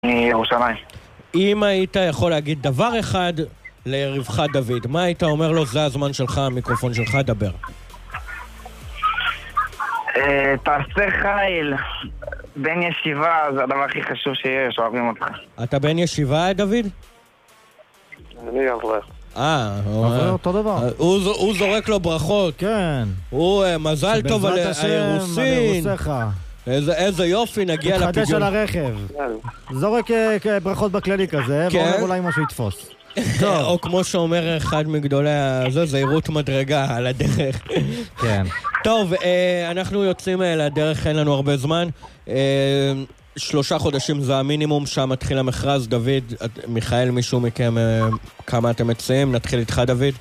מירושלים. אם היית יכול להגיד דבר אחד ליריבך דוד, מה היית אומר לו? זה הזמן שלך, המיקרופון שלך, דבר. תעשה חיל. בן ישיבה זה הדבר הכי חשוב שיש, אוהבים אותך. אתה בן ישיבה, דוד? אני אברך. אותו דבר. הוא זורק לו ברכות. כן. הוא מזל טוב על האירוסין. איזה יופי, נגיע לפיגון. מתחדש על הרכב. זורק ברכות בכללי כזה, ואומר אולי משהו יתפוס. או כמו שאומר אחד מגדולי זהירות מדרגה על הדרך. כן. טוב, אנחנו יוצאים לדרך, אין לנו הרבה זמן. 3 חודשים זה המינימום, שם מתחיל המכרז. דוד, מיכאל, מישהו מכם, כמה אתם מציעים? נתחיל איתך, דוד.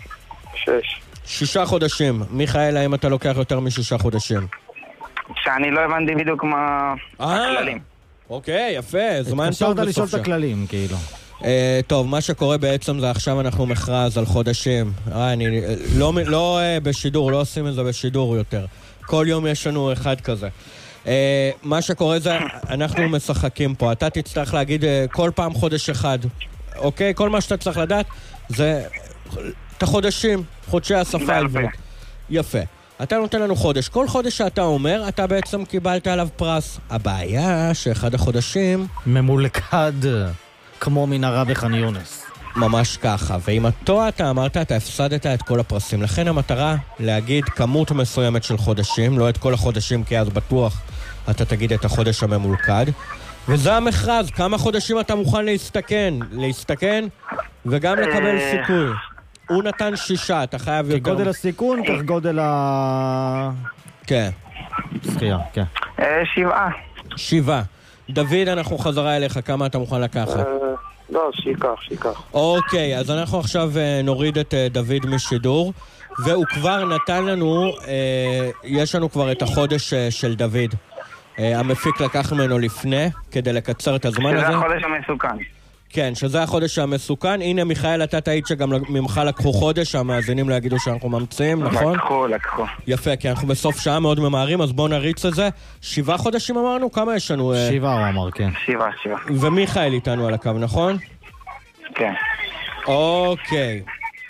6 חודשים. מיכאל, האם אתה לוקח יותר מ6 חודשים? שאני לא הבנתי בדיוק מה הכללים. אוקיי, יפה, זמן טוב בסוף התקשרת לשאול את הכללים, כאילו. טוב, מה שקורה בעצם זה עכשיו אנחנו מכרז על חודשים. אני לא בשידור, לא עושים את זה בשידור יותר. כל יום יש לנו אחד כזה. מה שקורה זה, אנחנו משחקים פה. אתה תצטרך להגיד כל פעם חודש אחד. אוקיי? כל מה שאתה צריך לדעת זה את החודשים, חודשי השפה העברית. יפה. אתה נותן לנו חודש. כל חודש שאתה אומר, אתה בעצם קיבלת עליו פרס. הבעיה שאחד החודשים ממולכד כמו מנהרה בח'אן יונס. ממש ככה. ועם אותו אתה אמרת, אתה הפסדת את כל הפרסים. לכן המטרה להגיד כמות מסוימת של חודשים, לא את כל החודשים, כי אז בטוח אתה תגיד את החודש הממולכד. וזה המכרז, כמה חודשים אתה מוכן להסתכן וגם לקבל סיכוי. הוא נתן 6, אתה חייב יותר. כגודל הסיכון, כך גודל כן. זכייה, כן. 7. דוד, אנחנו חזרה אליך, כמה אתה מוכן לקחת? לא, שיקח. אוקיי, אז אנחנו עכשיו נוריד את דוד משידור, והוא כבר נתן לנו, יש לנו כבר את החודש של דוד. המפיק לקח ממנו לפני, כדי לקצר את הזמן הזה. שזה החודש המסוכן. כן, שזה החודש המסוכן. הנה, מיכאל, אתה תעיד שגם ממך לקחו חודש, המאזינים לא יגידו שאנחנו ממציאים, נכון? לקחו. יפה, כי אנחנו בסוף שעה מאוד ממהרים, אז בואו נריץ את זה. 7 חודשים אמרנו? כמה יש לנו? 7 הוא אמר, כן. 7. ומיכאל איתנו על הקו, נכון? כן. אוקיי.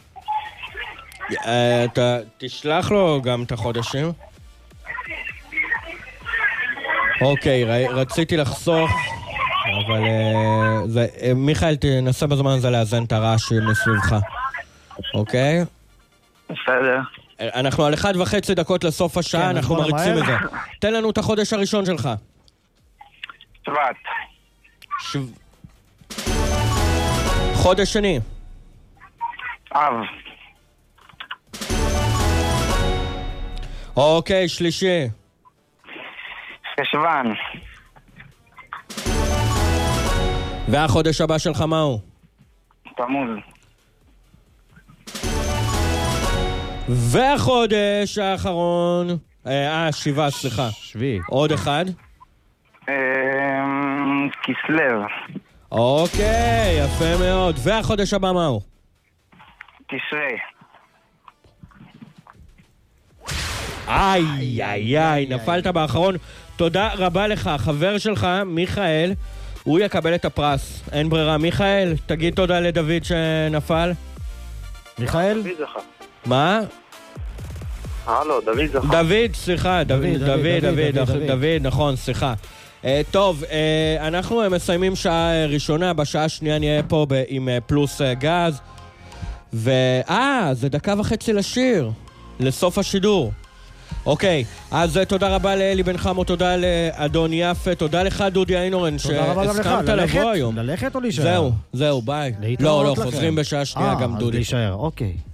אתה תשלח לו גם את החודשים? אוקיי, רציתי לחסוך, אבל מיכאל, תנסה בזמן הזה לאזן את הרעש מסביבך. אוקיי? בסדר. אנחנו על 1.5 דקות לסוף השעה, אנחנו מריצים את זה. תן לנו את החודש הראשון שלך. שבט. חודש שני. אב. אוקיי, שלישי. חשוון. והחודש הבא שלך מהו? תמוז. והחודש האחרון 7, סליחה. 7. עוד אחד. כסלו. אוקיי, יפה מאוד. והחודש הבא מהו? תשרי. איי, נפלת באחרון. תודה רבה לך, חבר שלך, מיכאל, הוא יקבל את הפרס. אין ברירה. מיכאל, תגיד תודה לדוד שנפל. מיכאל? דוד זכה. מה? הלו, דוד זכה. דוד, סליחה, דוד, נכון, סליחה. טוב, אנחנו מסיימים שעה ראשונה, בשעה השנייה נהיה פה עם פלוס גז. זה 1.5 לשיר, לסוף השידור. אוקיי, אז תודה רבה לאלי בן חמו, תודה לאדון יפה, תודה לך דודי איינורן שהסכמת לבוא היום. ללכת או להישאר? זהו, ביי. לא, חוזרים בשעה שנייה גם דודי. להישאר, אוקיי.